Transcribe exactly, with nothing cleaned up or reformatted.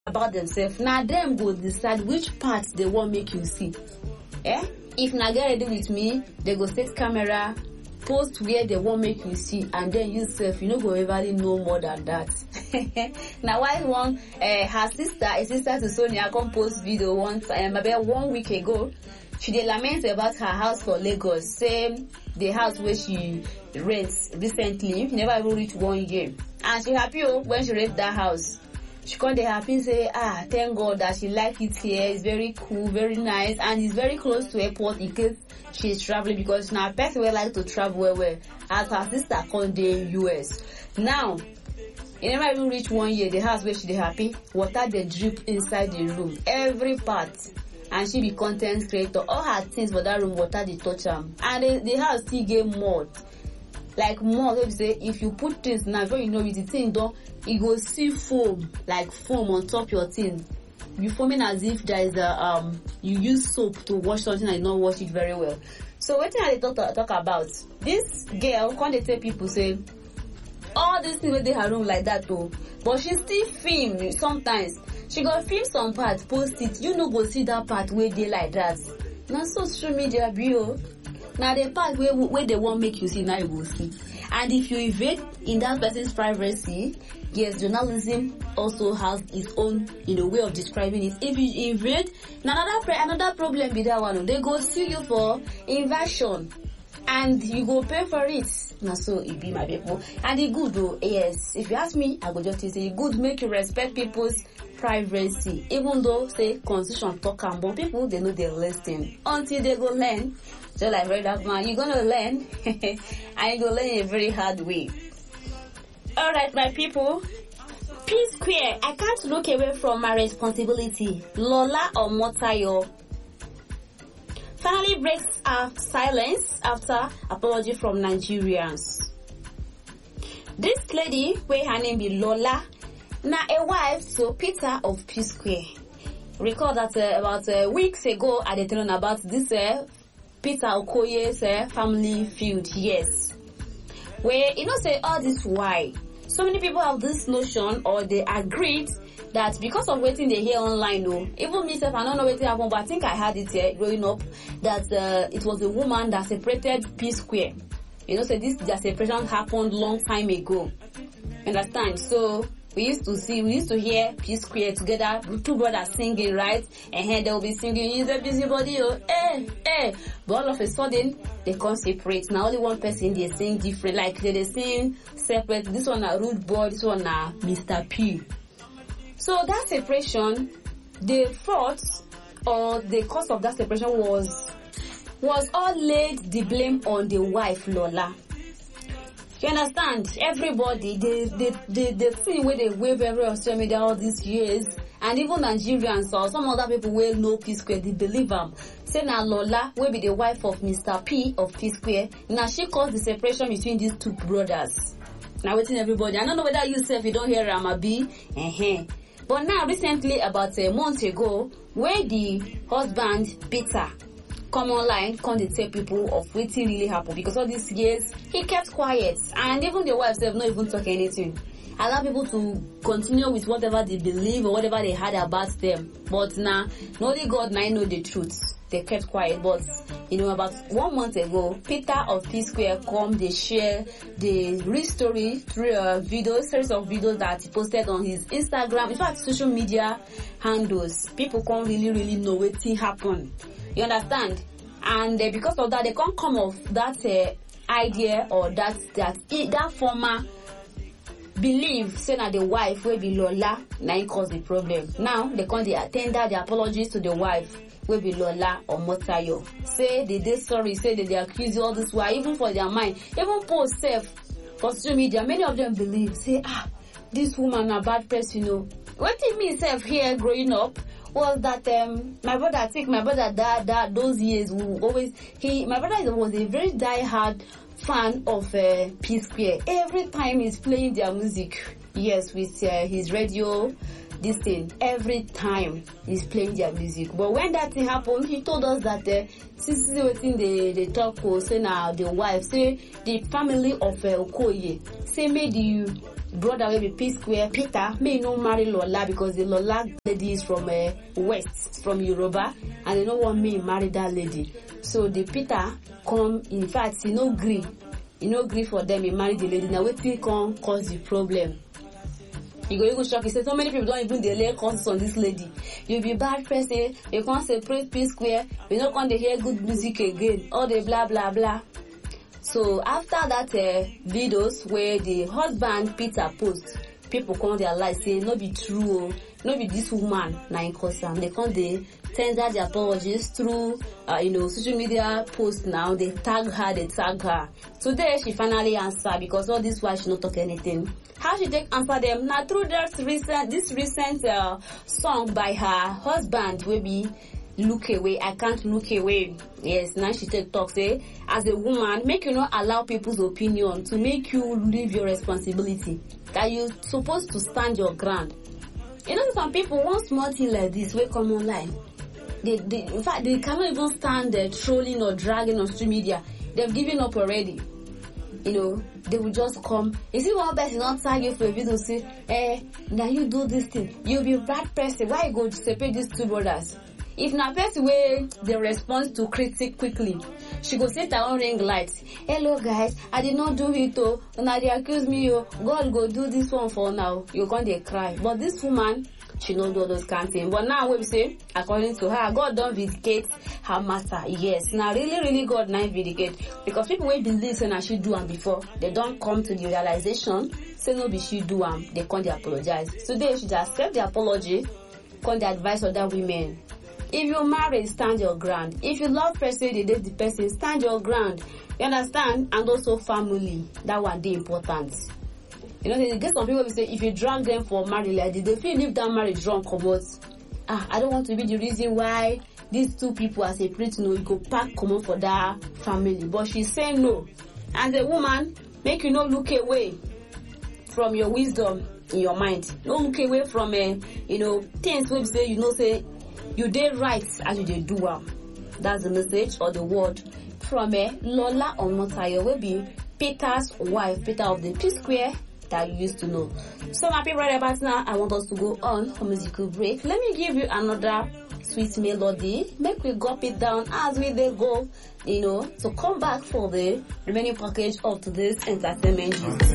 about themselves. Now them go decide which part they want make you see. Eh? If na get ready with me, they go set camera, post where they want make you see, and then you self, you no go ever know more than that. Now why one uh, her sister, a sister to Sonia, come post video once um, about one week ago. She dey lament about her house for Lagos, say the house where she rents recently never even reach one year, and she happy oh, when she rent that house. She come dey happy say, ah, thank God that she like it here. It's very cool, very nice, and it's very close to airport in case she's traveling, because now person will like to travel well well. As her sister come dey U S. Now, it never even reach one year. The house where she dey happy, water dey drip inside the room, every part. And she be content creator. All her things for that room, water dey touch am, and the, the house still get mud. Like mud, wey be say if you put things now, before you know it, the thing don, e go see foam, like foam on top your thing. You foaming as if there is a um, you use soap to wash something and you not wash it very well. So wetin I dey talk talk about? This girl come dey tell people say all these things wey dey her room like that oh, but she still film sometimes. She go film some part, post it. You no go see that part where they like that. Now social media be oh. Now the part where where they want make you see, now you will see. And if you invade in that person's privacy, yes, journalism also has its own, you know, way of describing it. If you invade, another another problem with that one, they go sue you for invasion, and you go pay for it. Now so it be my people, and it good though. Yes, if you ask me, I go just say it good make you respect people's privacy, even though say constitution talk am, but people they know they listen until they go learn. So like read that man, you're gonna learn and you go learn in a very hard way. Alright my people, P Square, I can't look away from my responsibility. Lola Omotayo finally breaks her silence after apology from Nigerians. This lady, where her name be Lola, now a wife to Peter of P Square. Recall that uh, about uh, weeks ago I did tell about this uh, Peter Okoye's uh, family feud. Yes, where you know say all this why so many people have this notion, or they agreed that because of waiting they hear online, no, even myself I don't know what happened, but I think I had it here growing up that uh, it was a woman that separated P Square. You know, say this their separation happened long time ago. Understand? So we used to see, we used to hear P Square together, two brothers singing, right? And here they will be singing, "He's a busybody, oh, eh, eh." But all of a sudden, they can't separate. Now only one person they sing different, like they they sing separate. This one a Rude Boy, this one a Mister P. So that separation, the fault or the cause of that separation was was all laid the blame on the wife Lola. You understand? Everybody, the the the the thing where they wave every on social media all these years, and even Nigerians or some other people will know P Square, they believe them. Say now Lola will be the wife of Mister P of P Square. Now she caused the separation between these two brothers. Now waiting everybody. I don't know whether you say if you don't hear Ramabi, uh-huh. But now recently, about a month ago, where the husband Peter come online, come to tell people of what really happened, because all these years he kept quiet, and even the wife said not even talk anything. Allow people to continue with whatever they believe or whatever they had about them. But now, only God now know the truth. They kept quiet. But you know, about one month ago, Peter of P Square come, they share the real story through a video, series of videos that he posted on his Instagram. In fact, social media handles. People can't really, really know what thing happened. You understand? And uh, because of that, they can't come off that uh, idea or that that that former belief, saying that the wife will be Lola, now cause the problem. Now they can't they tender the apologies to the wife will be Lola or Motayo. Say they did sorry, say that they accuse you all this while, even for their mind, even post self for social media. Many of them believe, say, ah, this woman a bad person, you know. What it means self here growing up was that um my brother, I think my brother that that those years will always he my brother was a very die-hard fan of uh, P Square. Every time he's playing their music, yes, with uh, his radio, this thing, every time he's playing their music. But when that thing happened, he told us that uh, since waiting the the talk was say now the wife say the family of uh, Okoye say made the brother will be P Square, Peter, may no marry Lola because the Lola lady is from uh, West, from Yoruba, and they don't want me to marry that lady. So the Peter come, in fact, he no agree. He no agree for them, he marry the lady. Now what people come cause the problem. You go, you go shock. He said so many people don't even delay causes on this lady. You be bad person, you can't separate P Square, you don't come to hear good music again. All the blah blah blah. So after that uh, videos where the husband Peter post, people come their life say no be true, no be this woman na in cause am. They come they tender their apologies through uh, you know social media posts now. They tag her, they tag her. Today she finally answer because all this while she not talk anything. How she take answer them? Now through that recent this recent uh, song by her husband will be Look Away, I Can't Look Away. Yes, now she take talk say as a woman, make you not allow people's opinion to make you leave your responsibility. That you're supposed to stand your ground. You know, some people want small thing like this will come online. They, they, in fact, they cannot even stand there trolling or dragging on social media. They've given up already. You know, they will just come. You see one person not tag you for a video say, eh, now you do this thing. You'll be a bad person. Why you go to separate these two brothers? If na person way they respond to critic quickly, she go set her own ring light. Hello guys, I did not do it oh. Now they accuse me oh. God go do this one for now. You can't they cry. But this woman, she don't do those kind of things. But now we say, according to her, God don't vindicate her matter. Yes, now really, really God not vindicate because people will believe and she do them before. They don't come to the realization. Say no be she do them. They can't apologize. Today she just accept the apology. Can't advise other women. If you marry, stand your ground. If you love person, you date the person, stand your ground. You understand? And also family. That one dey important. You know, they get some people who say if you drag them for marriage, like they feel leave that marriage wrong, come out. Ah, I don't want to be the reason why these two people are separate. No, you go pack common for that family. But she's saying no. As a woman, make you not look away from your wisdom in your mind. Don't look away from uh, you know things we say. You know, say. You did right as you did do well. That's the message or the word from a Lola Omotayo will be Peter's wife, Peter of the P Square that you used to know. So my people right about now, I want us to go on for musical break. Let me give you another sweet melody. Make we gulp it down as we they go, you know, to come back for the remaining package of today's entertainment.